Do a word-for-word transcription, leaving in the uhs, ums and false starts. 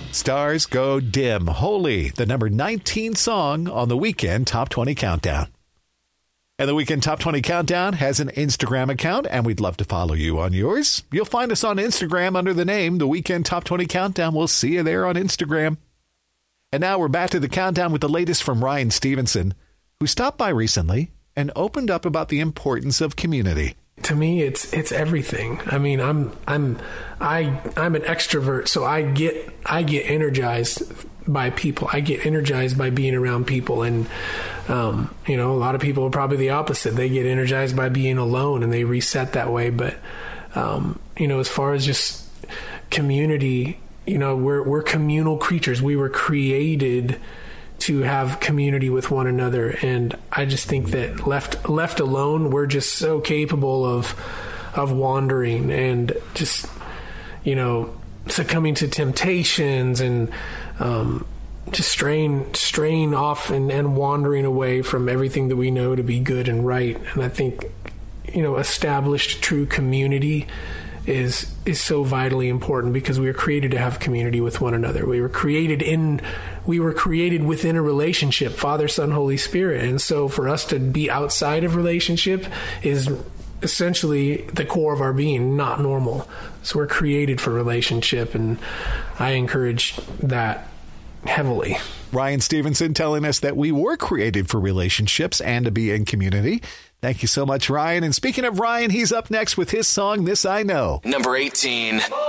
Stars Go Dim. Holy, the number nineteen song on the Weekend Top twenty Countdown. And the Weekend Top twenty Countdown has an Instagram account, and we'd love to follow you on yours. You'll find us on Instagram under the name The Weekend Top twenty Countdown. We'll see you there on Instagram. And now we're back to the countdown with the latest from Ryan Stevenson, who stopped by recently and opened up about the importance of community. To me, it's it's everything. I mean, I'm I'm I I'm an extrovert, so I get I get energized by people. I get energized by being around people, and um, you know, a lot of people are probably the opposite. They get energized by being alone, and they reset that way. But um, you know, as far as just community, you know, we're we're communal creatures. We were created to have community with one another, and I just think that left left alone, we're just so capable of of wandering and just, you know, succumbing to temptations and um, just straying straying off and, and wandering away from everything that we know to be good and right. And I think, you know, established true community is is so vitally important, because we were created to have community with one another. We were created in we were created within a relationship, Father, Son, Holy Spirit. And so for us to be outside of relationship is essentially the core of our being, not normal. So we're created for relationship, and I encourage that heavily. Ryan Stevenson telling us that we were created for relationships and to be in community. Thank you so much, Ryan. And speaking of Ryan, he's up next with his song, This I Know. Number eighteen.